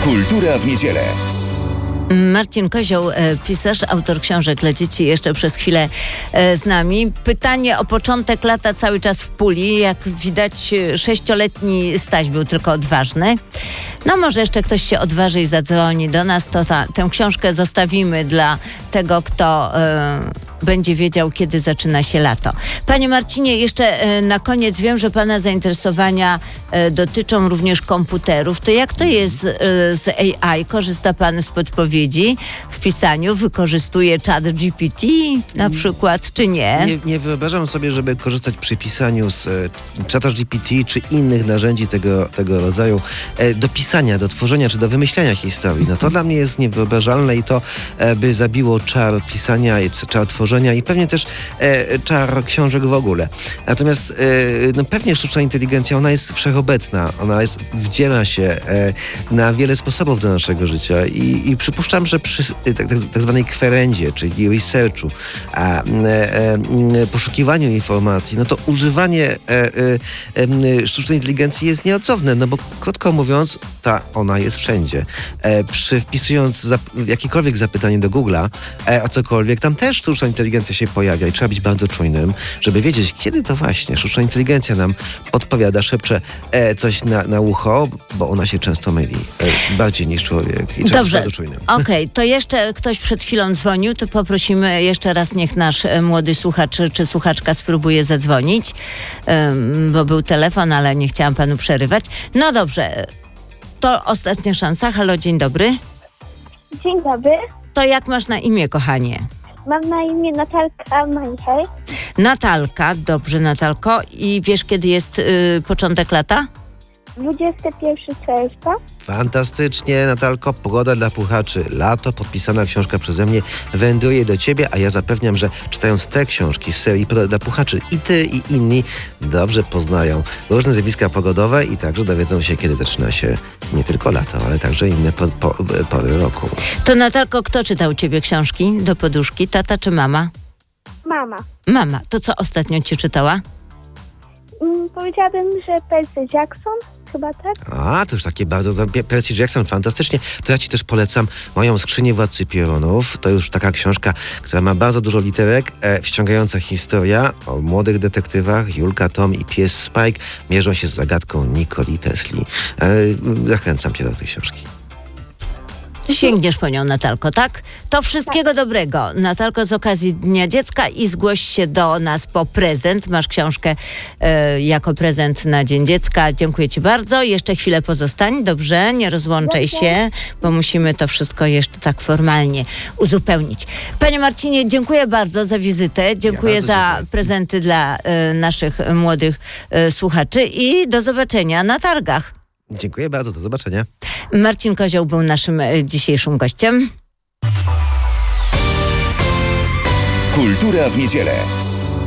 Kultura w niedzielę. Marcin Kozioł, pisarz, autor książek dla dzieci, jeszcze przez chwilę z nami. Pytanie o początek lata cały czas w puli. Jak widać, 6-letni Staś był tylko odważny. No może jeszcze ktoś się odważy i zadzwoni do nas, to tę książkę zostawimy dla tego, kto będzie wiedział, kiedy zaczyna się lato. Panie Marcinie, jeszcze na koniec wiem, że pana zainteresowania dotyczą również komputerów. To jak to jest z AI? Korzysta pan z podpowiedzi w pisaniu? Wykorzystuje ChatGPT na przykład, czy nie? Nie wyobrażam sobie, żeby korzystać przy pisaniu z ChatGPT czy innych narzędzi tego rodzaju do pisania, do tworzenia czy do wymyślania historii. No to dla mnie jest niewyobrażalne i to by zabiło czar pisania, czar tworzenia i pewnie też czar książek w ogóle. Natomiast pewnie sztuczna inteligencja, ona jest wszechobecna, wdziela się na wiele sposobów do naszego życia i przypuszczam, że przy tak zwanej kwerendzie, czyli researchu, poszukiwaniu informacji, no to używanie sztucznej inteligencji jest nieodzowne, no bo krótko mówiąc, ona jest wszędzie. Wpisując jakiekolwiek zapytanie do Google'a o cokolwiek, tam też sztuczna inteligencja się pojawia i trzeba być bardzo czujnym, żeby wiedzieć, kiedy to właśnie sztuczna inteligencja nam podpowiada, szepcze coś na ucho, bo ona się często myli bardziej niż człowiek i trzeba być bardzo czujnym. Okej, to jeszcze ktoś przed chwilą dzwonił, to poprosimy jeszcze raz, niech nasz młody słuchacz czy słuchaczka spróbuje zadzwonić, bo był telefon, ale nie chciałam panu przerywać. No dobrze, to ostatnia szansa. Halo, dzień dobry. Dzień dobry. To jak masz na imię, kochanie? Mam na imię Natalka Majchel. Natalka, dobrze Natalko. I wiesz, kiedy jest początek lata? 21 czerwca. Fantastycznie, Natalko. Pogoda dla puchaczy. Lato, podpisana książka przeze mnie, wędruje do ciebie, a ja zapewniam, że czytając te książki z serii Pogoda dla puchaczy i ty, i inni dobrze poznają różne zjawiska pogodowe i także dowiedzą się, kiedy zaczyna się nie tylko lato, ale także inne pory roku. To Natalko, kto czytał ciebie książki do poduszki? Tata czy mama? Mama. Mama. To co ostatnio ci czytała? Powiedziałabym, że Percy Jackson. Chyba tak? To już takie bardzo... Percy Jackson, fantastycznie. To ja ci też polecam moją Skrzynię Władcy Piorunów. To już taka książka, która ma bardzo dużo literek, wciągająca historia o młodych detektywach. Julka, Tom i pies Spike mierzą się z zagadką Nikoli Tesli. Zachęcam cię do tej książki. Sięgniesz po nią, Natalko, tak? To wszystkiego dobrego, Natalko, z okazji Dnia Dziecka i zgłoś się do nas po prezent. Masz książkę jako prezent na Dzień Dziecka. Dziękuję ci bardzo. Jeszcze chwilę pozostań, dobrze? Nie rozłączaj się, bo musimy to wszystko jeszcze tak formalnie uzupełnić. Panie Marcinie, dziękuję bardzo za wizytę. Dziękuję za prezenty dla naszych młodych słuchaczy i do zobaczenia na targach. Dziękuję bardzo, do zobaczenia. Marcin Kozioł był naszym dzisiejszym gościem. Kultura w niedzielę.